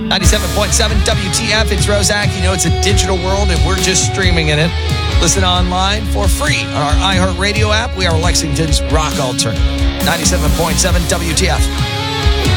97.7 WTF. It's Roszak. You know, it's a digital world, and we're just streaming in it. Listen online for free on our iHeartRadio app. We are Lexington's rock alternative. 97.7 WTF.